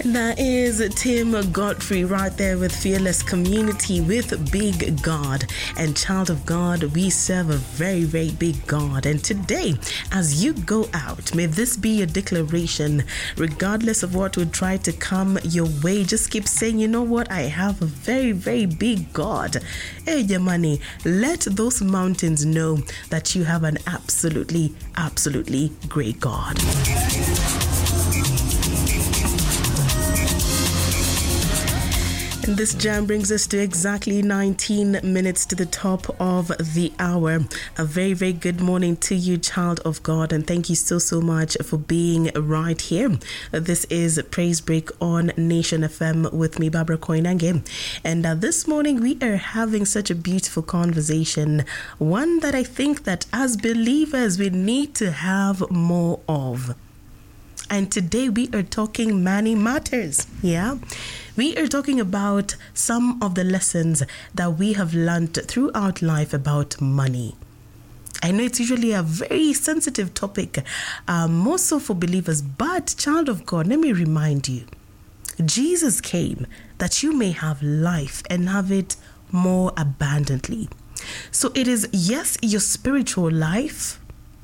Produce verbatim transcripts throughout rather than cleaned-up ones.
That is Tim Godfrey right there with Fearless Community with Big God. And child of God, we serve a very, very big God. And today, as you go out, may this be your declaration, regardless of what would try to come your way. Just keep saying, you know what? I have a very, very big God. Hey, Yamani, let those mountains know that you have an absolutely, absolutely great God. And this jam brings us to exactly nineteen minutes to the top of the hour. A very, very good morning to you, child of God, and thank you so, so much for being right here. This is Praise Break on Nation F M with me, Barbara Koinange. And uh, this morning we are having such a beautiful conversation, one that I think that as believers we need to have more of. And today we are talking money matters. Yeah. We are talking about some of the lessons that we have learned throughout life about money. I know it's usually a very sensitive topic, um, more so for believers, but child of God, let me remind you, Jesus came that you may have life and have it more abundantly. So it is, yes, your spiritual life,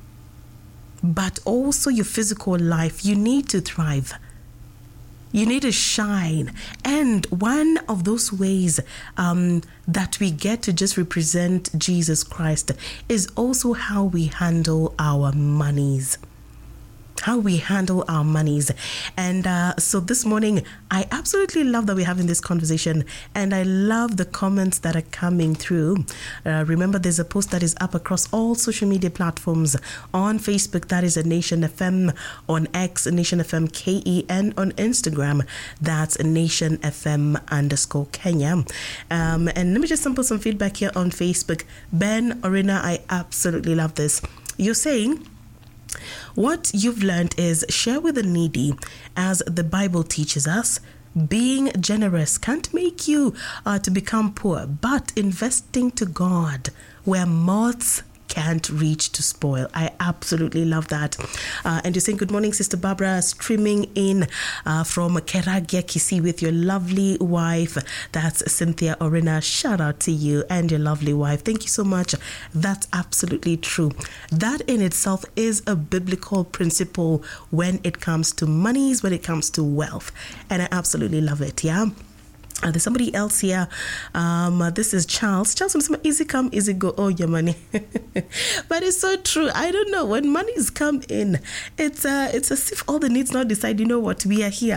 but also your physical life. You need to thrive. You need to shine. And one of those ways um, that we get to just represent Jesus Christ is also how we handle our monies. How we handle our monies. And uh, so this morning, I absolutely love that we're having this conversation, and I love the comments that are coming through. Uh, remember, there's a post that is up across all social media platforms. On Facebook, that is a Nation F M. On X, Nation F M K E. And on Instagram, that's a Nation F M underscore Kenya. Um, and let me just sample some feedback here on Facebook. Ben Orina, I absolutely love this. You're saying, what you've learned is share with the needy, as the Bible teaches us. Being generous can't make you uh, to become poor, but investing to God where moths can't reach to spoil. I absolutely love that. Uh, and you're saying, good morning, Sister Barbara, streaming in uh, from Keragia, Kisii with your lovely wife. That's Cynthia Orina. Shout out to you and your lovely wife. Thank you so much. That's absolutely true. That in itself is a biblical principle when it comes to monies, when it comes to wealth. And I absolutely love it. Yeah. Uh, there's somebody else here. Um, uh, this is Charles. Charles, easy come, easy go. Oh, your money. But it's so true. I don't know. When monies come in, it's uh, it's as if all the needs now decide, you know what, we are here.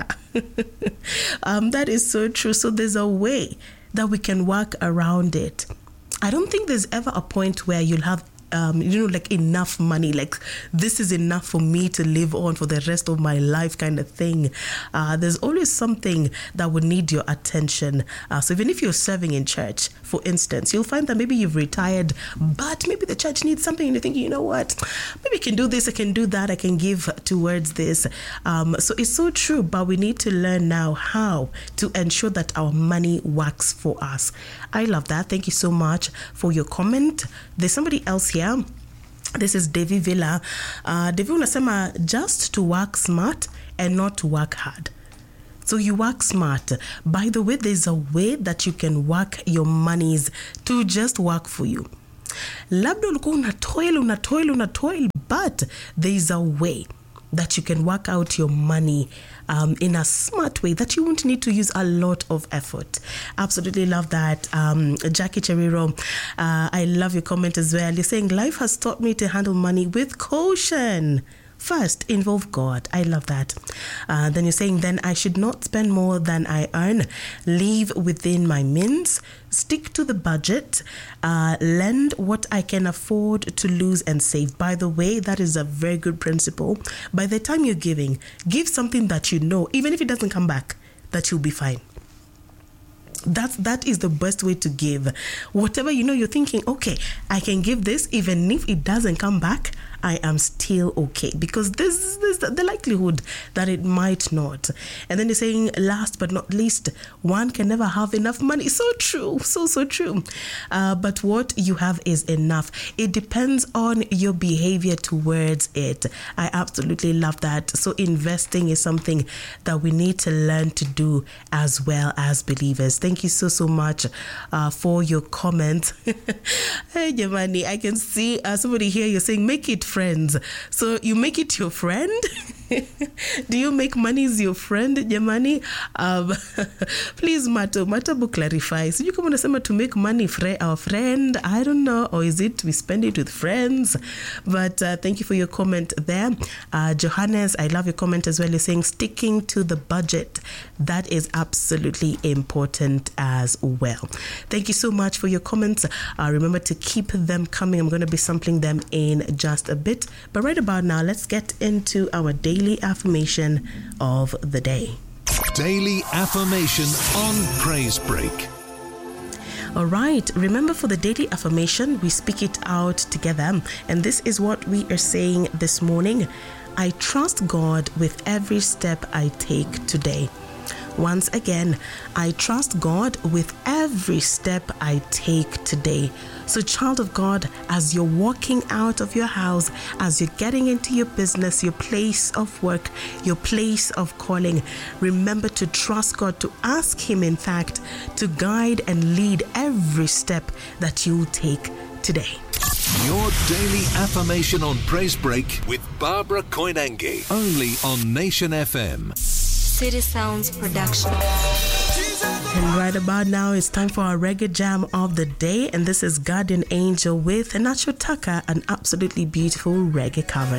um, that is so true. So there's a way that we can work around it. I don't think there's ever a point where you'll have Um, you know, like enough money, like this is enough for me to live on for the rest of my life kind of thing. Uh, there's always something that would need your attention. Uh, so even if you're serving in church, for instance, you'll find that maybe you've retired, but maybe the church needs something and you're thinking, you know what, maybe I can do this, I can do that, I can give towards this. Um, so it's so true, but we need to learn now how to ensure that our money works for us. I love that. Thank you so much for your comment. There's somebody else here. Yeah. This is Devi Villa. Uh, Devi unasema just to work smart and not to work hard. So you work smart. By the way, there's a way that you can work your monies to just work for you. Labda ulikuwa unatoil, unatoil, unatoil, but there's a way that you can work out your money um, in a smart way that you won't need to use a lot of effort. Absolutely love that. Um, Jackie Cheriro, uh, I love your comment as well. You're saying, life has taught me to handle money with caution. First, involve God. I love that. Uh, then you're saying, then I should not spend more than I earn. Live within my means. Stick to the budget. Uh, lend what I can afford to lose and save. By the way, that is a very good principle. By the time you're giving, give something that you know, even if it doesn't come back, that you'll be fine. That's that is the best way to give. Whatever you know, you're thinking, okay, I can give this even if it doesn't come back. I am still okay, because this is the likelihood that it might not. And then you're saying, last but not least, one can never have enough money. So true, so, so true. Uh, but what you have is enough. It depends on your behavior towards it. I absolutely love that. So investing is something that we need to learn to do as well as believers. Thank you so, so much uh, for your comment. Hey, Yamani, I can see uh, somebody here, you're saying, make it friends. So you make it your friend? Do you make money as your friend, Jamani? Um, please, Mato, Mato will clarify. So you come on to to make money, fre- our friend? I don't know. Or is it we spend it with friends? But uh, thank you for your comment there. Uh, Johannes, I love your comment as well. You're saying sticking to the budget. That is absolutely important as well. Thank you so much for your comments. Uh, remember to keep them coming. I'm going to be sampling them in just a bit. But right about now, let's get into our daily affirmation of the day. Daily affirmation on Praise Break. All right, remember, for the daily affirmation, we speak it out together. And this is what we are saying this morning. I trust God with every step I take today. Once again, I trust God with every step I take today. So, child of God, as you're walking out of your house, as you're getting into your business, your place of work, your place of calling, remember to trust God, to ask Him, in fact, to guide and lead every step that you take today. Your daily affirmation on Praise Break with Barbara Koinange, only on Nation F M. City Sounds Production. And right about now, it's time for our reggae jam of the day. And this is Guardian Angel with Nacho Taka, an absolutely beautiful reggae cover.